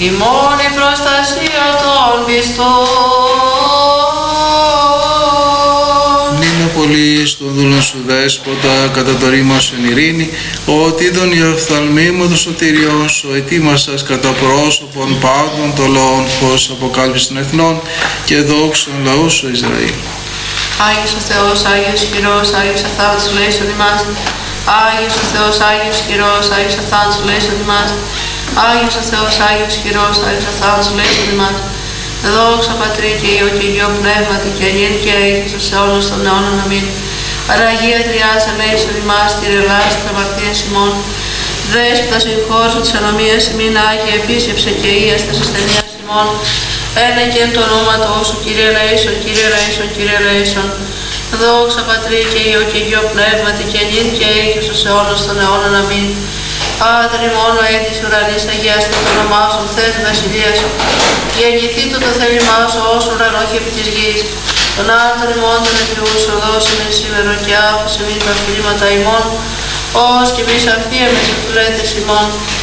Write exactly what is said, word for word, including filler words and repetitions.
η μόνη προστασία των πιστών. Νύνε πολύ στον δούλον σου δέσποτα, κατά το ρήμα σου εν ειρήνη, ότι τον η οφθαλμή μου το σωτηριό σου, ετοίμασας κατά πρόσωπον πάντων των λαών, φως αποκάλυψης των εθνών και δόξων λαού σου Ισραήλ. Άγιος ο Θεός, Άγιος χειρός, Άγιος αθάνατος ελέησον ημάς. Άγιος ο Θεός, Άγιος χειρός, Άγιος αθάνατος ελέησον ημάς. Άγιος ο Θεός, Άγιος χειρός, Άγιος αθάνατος ελέησον ημάς. Δόξα Πατρί και Υιό και Υιό Πνεύματι και νυν και αεί στους αιώνας των αιώνων. Αμήν. Παναγία Τριάς ελέησον ημάς, Κύριε ελάης της αμαρτίας ημών. Δέσποτα συγχώρησον της ανομίας ημίν, Άγιε επίσκεψε και ίας της ασθενείας ημών. Ένα και εν το ονόματό σου, Κύριε ελέησον, Κύριε ελέησον, Κύριε ελέησον. Δόξα Πατρί και Υιό και Υιό Πνεύματι και νυν και αεί στους αιώνας των αιώνων. Αμήν. Πάτερ ημών ο εν της ουρανής, αγιάστη το όνομά σου, θες η βασιλεία σου. Γεννηθήτω το θέλημά σου, ως ουρανό και επί της γης. Τον άντρων ημών των επιούσων δώσουμε σήμερα και άφησε μην τα φυλήματα ημών, ως και εμείς αφίεμες τους λέτες ημών.